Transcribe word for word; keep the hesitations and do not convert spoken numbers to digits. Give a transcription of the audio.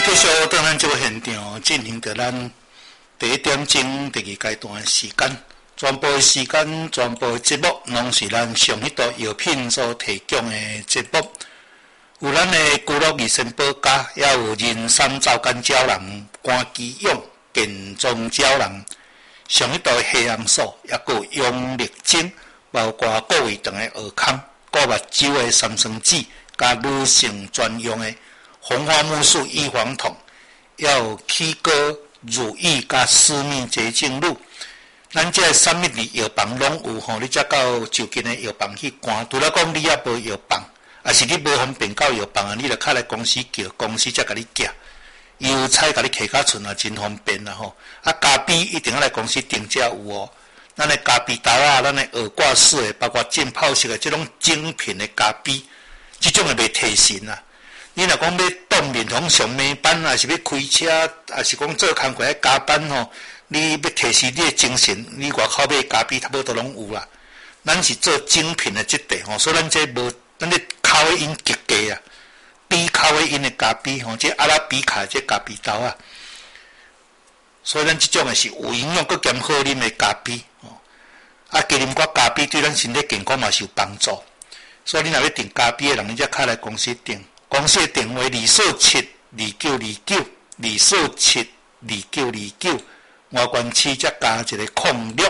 继续到咱这个现场进行着咱第一点钟第二阶段的时间，全部的时间、全部的节目，拢是咱上一道药品所提供的节目。有咱的居乐二仙保家，也有人参皂苷胶囊、肝肌用、健壮胶囊，上一道的黑红素，也有用力精，包括各位长的耳孔、顾目睭的三酸酯，加女性专用的红花木素预防痛，也有起膏、乳液加私密洁净露。咱这三物的药房拢有吼，你才到就近的药房去看。除了讲你也无药房，啊是你无方便到药房啊，你就较来公司叫，公司才甲你寄。邮差甲你摕较寸啊，真方便啦吼。啊，咖啡一定要来公司订才有哦。咱的咖啡豆啊，咱的耳挂式的，包括浸泡式的这种精品的咖啡，这种的袂提神啊。你若讲要当面同上班班，还是要开车，还是讲做工课要加班吼，你要提升你的精神，你外口买咖啡差不多都拢有啦。咱是做精品的质地吼，所以咱这无，咱这咖啡因极低啊，低咖啡因的咖啡吼，这阿拉比卡这咖啡豆啊，所以咱这种的是有营养佮兼好啉的咖啡吼。啊，加啉寡咖啡对咱身体健康嘛是有帮助，所以你若要订咖啡的人，你才较来公司订。公司的电话二四七二九二九二四七二九二九，外观区则加一个空六